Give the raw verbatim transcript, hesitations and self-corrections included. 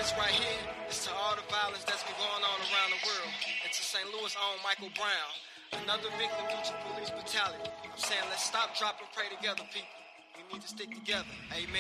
This right here is to all the violence that's been going on around the world. And to Saint Louis' own Michael Brown, another victim due to police brutality. I'm saying let's stop, drop, and pray together, people. We need to stick together. Amen.